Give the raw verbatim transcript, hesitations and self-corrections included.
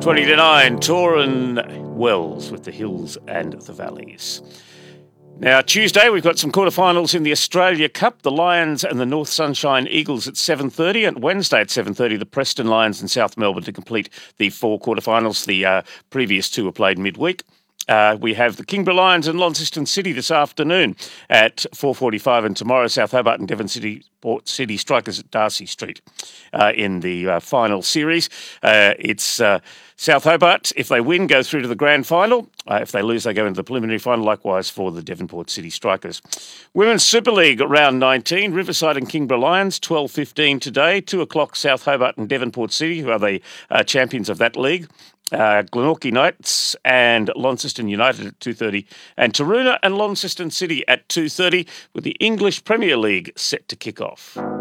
twenty to nine, Torin Wells with the Hills and the Valleys. Now, Tuesday, we've got some quarterfinals in the Australia Cup. The Lions and the North Sunshine Eagles at seven thirty. And Wednesday at seven thirty, the Preston Lions and South Melbourne to complete the four quarterfinals. The uh, previous two were played midweek. Uh, we have the Kingborough Lions and Launceston City this afternoon at four forty-five, and tomorrow South Hobart and Devon City Port City Strikers at Darcy Street uh, in the uh, final series. Uh, it's uh, South Hobart, if they win, go through to the grand final. Uh, if they lose, they go into the preliminary final, likewise for the Devonport City Strikers. Women's Super League, round nineteen, Riverside and Kingborough Lions, twelve fifteen today, two o'clock South Hobart and Devonport City, who are the uh, champions of that league. Uh, Glenorchy Knights and Launceston United at two thirty, and Taroona and Launceston City at two thirty, with the English Premier League set to kick off.